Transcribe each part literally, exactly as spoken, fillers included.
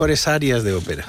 mejores áreas de ópera.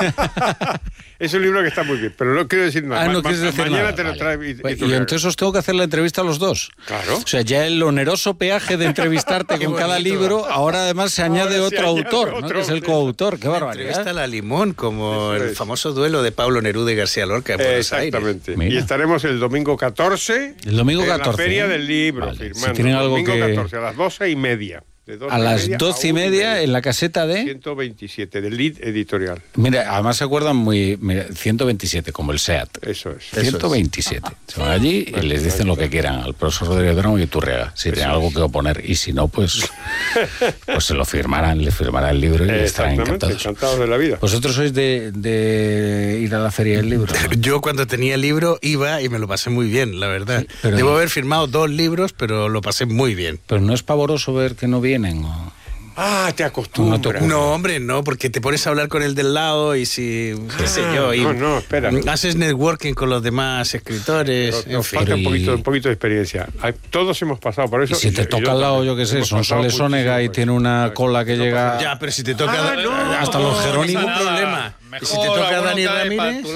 Es un libro que está muy bien, pero no quiero decir nada. Ah, no Ma- quieres ma- decir mañana nada. te lo Vale. trae y, y Pues, tú y le- entonces os tengo que hacer la entrevista a los dos. Claro. O sea, ya el oneroso peaje de entrevistarte Qué con cada bonito. libro, ahora además se añade Ahora se otro añade autor, ¿no? otro Que es el autor. coautor. Qué Entrevista barbaridad. a la Limón, como Eso el es. famoso duelo de Pablo Neruda y García Lorca en Buenos Aires. Exactamente. Mira. Y estaremos el domingo catorce. El domingo en catorce, la Feria ¿eh? del Libro, Vale. firmando. Si tienen algo domingo que- catorce, a las doce y media. De doce A las media doce y una media en la caseta de... ciento veintisiete, del Lead Editorial. Mira, además se acuerdan muy... Mira, ciento veintisiete, como el SEAT. Eso es. ciento veintisiete. Se van allí y les dicen lo que quieran al profesor Rodríguez Brown y Iturriaga, si tienen algo que oponer. Y si no, pues, pues se lo firmarán, les firmarán el libro y estarán Exactamente, encantados. encantados de la vida. ¿Vosotros sois de, de ir a la feria del libro? ¿No? Yo cuando tenía el libro iba y me lo pasé muy bien, la verdad. pero- Debo haber firmado dos libros, pero lo pasé muy bien. Pero no es pavoroso ver que no vienen. ¿O? Ah, te No acostumbras. te ocurre. No, hombre, no, porque te pones a hablar con el del lado y si, qué sé yo, y no, no, espera. haces networking con los demás escritores, Nos, en nos fin. falta un y- poquito, un poquito de experiencia. Hay- Todos hemos pasado por Y eso. si te y toca yo al lado, también. yo qué sé, Hemos son pasado Soles Ónega y muchísimo tiene por una eso. cola que No llega... pasa Ya, pero si te toca Ah, no, hasta los Jerónimos. ningún problema. Y si te toca Dani Ramírez,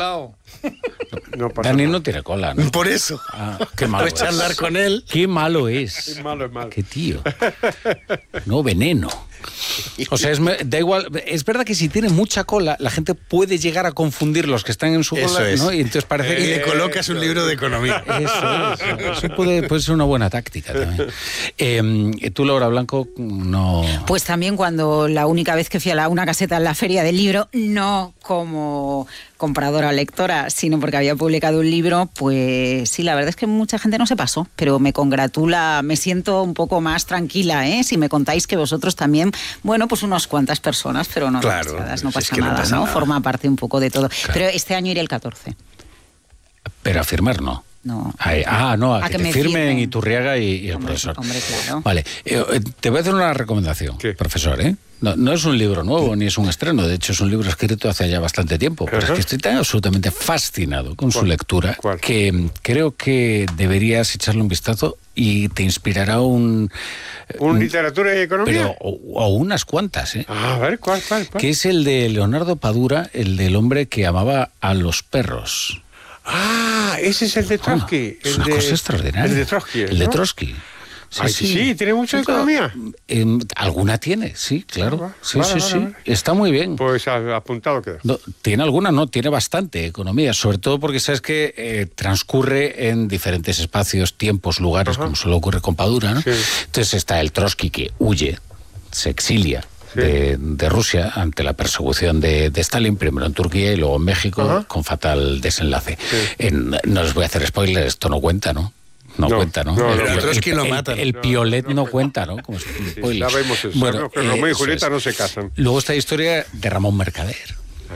No pasa Dani nada. no tiene cola, ¿no? por eso. Ah, qué malo Puedes charlar es. con él. Qué malo es. Es malo, es malo. Qué tío. No, veneno. O sea, es, me- da igual. Es verdad que si tiene mucha cola, la gente puede llegar a confundir los que están en su Eso cola, es. ¿no? Y entonces parece Y que... le colocas un libro de economía. Eso, eso, eso puede, puede ser una buena táctica también. Eh, tú, Laura Blanco, no... Pues también cuando la única vez que fui a la, una caseta en la Feria del Libro, no como compradora o lectora, sino porque había publicado un libro, pues sí, la verdad es que mucha gente no se pasó, pero me congratula, me siento un poco más tranquila, ¿eh? Si me contáis que vosotros también, bueno, pues unas cuantas personas, pero no Claro, demasiadas, no es pasa que no nada, pasa ¿no? nada. Forma parte un poco de todo. Pero este año iré el catorce. Pero a firmar no. No. Ay, ah, no, a, A que, que te me firmen firmen. Iturriaga y, y el Hombre, profesor. hombre, claro. Vale, eh, eh, te voy a hacer una recomendación, ¿Qué? profesor, ¿eh? No, no es un libro nuevo ni es un estreno, de hecho es un libro escrito hace ya bastante tiempo, pero Ajá. es que estoy tan absolutamente fascinado con su ¿Cuál? lectura ¿Cuál? que mm, creo que deberías echarle un vistazo y te inspirará un... ¿Un un- literatura y economía? pero, o, o unas cuantas, ¿eh? Ah, a ver, ¿cuál, cuál, cuál? Que es el de Leonardo Padura, el del hombre que amaba a los perros. Ah, ese es el de Trotsky. Ah, es el una de, cosa extraordinaria. El de Trotsky. El de ¿no? Trotsky. Ay, sí, tiene mucha economía. Eh, alguna tiene, sí, claro. Ah, Sí, vale, sí, vale, sí. vale. Está muy bien. Pues a- apuntado queda. No, tiene alguna, no, tiene bastante economía, sobre todo porque sabes que eh, transcurre en diferentes espacios, tiempos, lugares, Ajá. como suele ocurrir con Padura, ¿no? Sí. Entonces está el Trotsky que huye, se exilia. Sí. De, de Rusia ante la persecución de, de Stalin, primero en Turquía y luego en México, Ajá. con fatal desenlace. Sí. En- no les voy a hacer spoiler, esto no cuenta, ¿no? No, No, cuenta, ¿no? no, el, no, el- a Trotsky el- lo el- matan. el No, piolet no no, cuenta. cuenta, ¿no? Como Sí, spoiler. sabemos eso. Bueno, Sabemos que Romeo y eso Julieta es. no se casan. Luego está la historia de Ramón Mercader.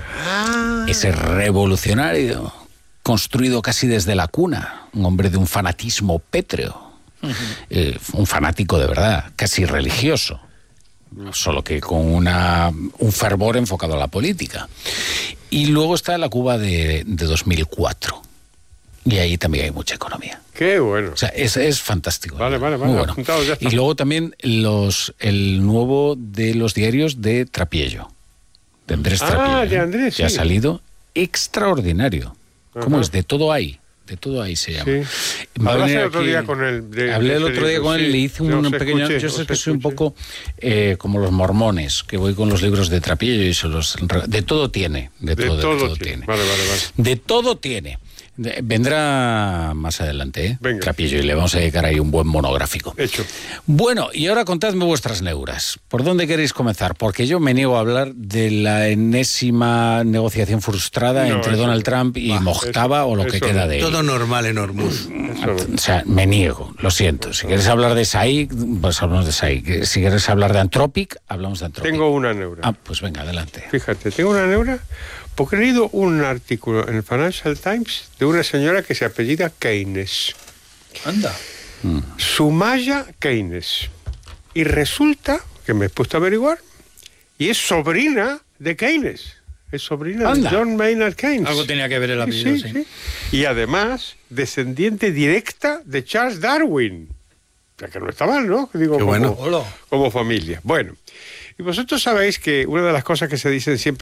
Ese revolucionario, construido casi desde la cuna, un hombre de un fanatismo pétreo, eh, un fanático de verdad, casi religioso, solo que con una, un fervor enfocado a la política. Y luego está la Cuba de, de dos mil cuatro, y ahí también hay mucha economía. Qué bueno. O sea, es, es fantástico. Vale, vale, Muy vale, bueno. apuntado, ya está. Y luego también los, el nuevo de los diarios de Trapiello, de Andrés Ah, Trapiello. de ¿eh? Andrés, Que ha sí. salido extraordinario. ¿Cómo Ajá. es? De todo hay. De todo ahí se llama. Sí. Va a Hablaste venir el otro aquí- día con él. de- Hablé de el ese otro día libro, con él, sí. le hice Yo un os pequeño... escuché, yo sé os que soy un escuché. poco eh, como los mormones, que voy con los libros de Trapiello y se los... De todo tiene. De, De todo, de todo todo tiene. tiene. Vale, vale, vale. De todo tiene. De- vendrá más adelante, ¿eh? Venga. Trapiello, y le vamos a dedicar ahí un buen monográfico. Hecho. Bueno, y ahora contadme vuestras neuras. ¿Por dónde queréis comenzar? Porque yo me niego a hablar de la enésima negociación frustrada No, entre eso Donald no. Trump y Va, Mojtaba eso- o lo que eso queda no. de él. Todo normal en Hormuz. Eso no. O sea, me niego, lo siento. Si quieres hablar de Saik, pues hablamos de Saik. Si quieres hablar de Anthropic, hablamos de Anthropic. Tengo una neura. Ah, pues venga, adelante. Fíjate, tengo una neura porque he leído un artículo en el Financial Times de una señora que se apellida Keynes. Anda. Sumaya Keynes. Y resulta que me he puesto a averiguar y es sobrina de Keynes. Es sobrina Anda. de John Maynard Keynes. Algo tenía que ver el apellido, sí. sí. Y además, descendiente directa de Charles Darwin. O sea, que no está mal, ¿no? Digo, Qué como, bueno. Hola. como familia. Bueno, Y vosotros sabéis que una de las cosas que se dicen siempre